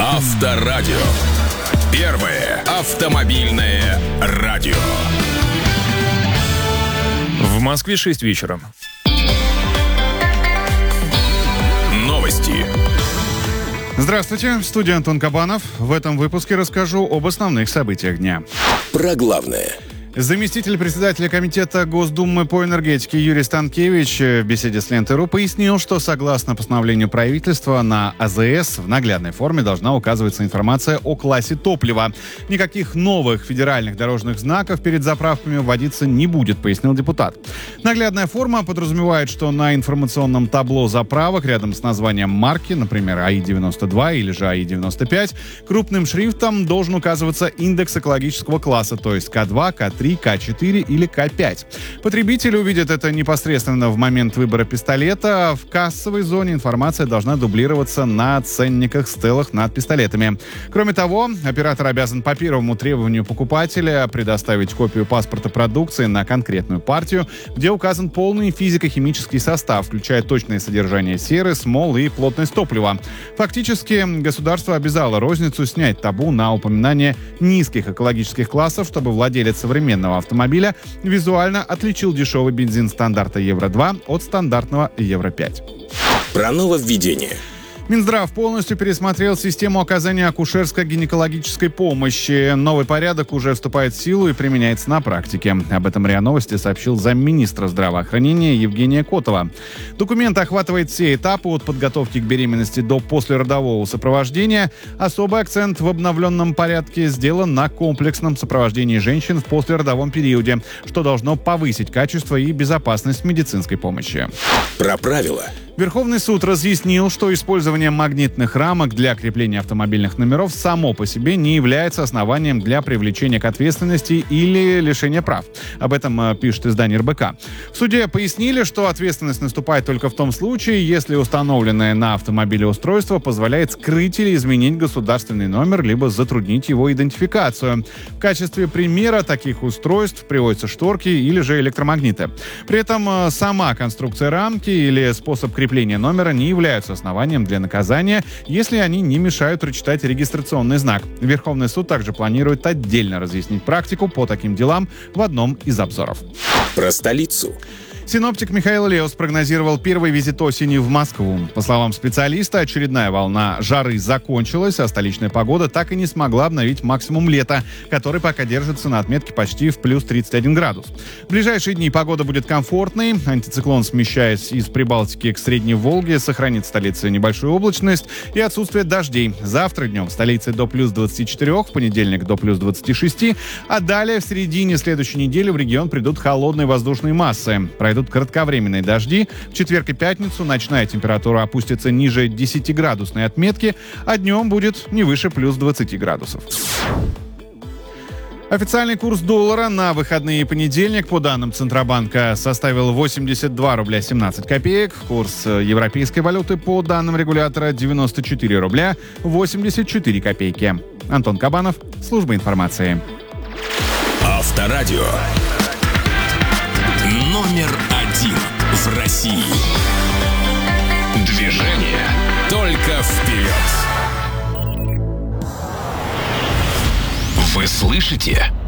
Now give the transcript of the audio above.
Авторадио. Первое автомобильное радио. В Москве 6 вечера. Новости. Здравствуйте, в студии Антон Кабанов. В этом выпуске расскажу об основных событиях дня. Про главное. Заместитель председателя комитета Госдумы по энергетике Юрий Станкевич в беседе с Лентой.ру пояснил, что согласно постановлению правительства на АЗС в наглядной форме должна указываться информация о классе топлива. Никаких новых федеральных дорожных знаков перед заправками вводиться не будет, пояснил депутат. Наглядная форма подразумевает, что на информационном табло заправок рядом с названием марки, например, АИ-92 или же АИ-95, крупным шрифтом должен указываться индекс экологического класса, то есть К2, К3, К4 или К5. Потребители увидят это непосредственно в момент выбора пистолета, а в кассовой зоне информация должна дублироваться на ценниках, стелах над пистолетами. Кроме того, оператор обязан по первому требованию покупателя предоставить копию паспорта продукции на конкретную партию, где указан полный физико-химический состав, включая точное содержание серы, смол и плотность топлива. Фактически, государство обязало розницу снять табу на упоминание низких экологических классов, чтобы владелец современного автомобиля визуально отличил дешевый бензин стандарта Евро-2 от стандартного Евро-5. Про нововведение. Минздрав полностью пересмотрел систему оказания акушерско-гинекологической помощи. Новый порядок уже вступает в силу и применяется на практике. Об этом РИА Новости сообщил замминистра здравоохранения Евгения Котова. Документ охватывает все этапы от подготовки к беременности до послеродового сопровождения. Особый акцент в обновленном порядке сделан на комплексном сопровождении женщин в послеродовом периоде, что должно повысить качество и безопасность медицинской помощи. Про правила. Верховный суд разъяснил, что использование магнитных рамок для крепления автомобильных номеров само по себе не является основанием для привлечения к ответственности или лишения прав. Об этом пишет издание РБК. В суде пояснили, что ответственность наступает только в том случае, если установленное на автомобиле устройство позволяет скрыть или изменить государственный номер, либо затруднить его идентификацию. В качестве примера таких устройств приводятся шторки или же электромагниты. При этом сама конструкция рамки или способ крепления номера не являются основанием для наказания, если они не мешают прочитать регистрационный знак. Верховный суд также планирует отдельно разъяснить практику по таким делам в одном из обзоров. Про столицу. Синоптик Михаил Леус прогнозировал первый визит осени в Москву. По словам специалиста, очередная волна жары закончилась, а столичная погода так и не смогла обновить максимум лета, который пока держится на отметке почти в плюс 31 градус. В ближайшие дни погода будет комфортной. Антициклон, смещаясь из Прибалтики к Средней Волге, сохранит в столице небольшую облачность и отсутствие дождей. Завтра днем в столице до плюс 24, в понедельник до плюс 26, а далее в середине следующей недели в регион придут холодные воздушные массы. Пройдут кратковременные дожди. В четверг и пятницу ночная температура опустится ниже 10-градусной отметки, а днем будет не выше плюс 20 градусов. Официальный курс доллара на выходные и понедельник, по данным Центробанка, составил 82 рубля 17 копеек. Курс европейской валюты, по данным регулятора, 94 рубля 84 копейки. Антон Кабанов, служба информации. Авторадио. Номер один в России. Движение только вперед. Вы слышите?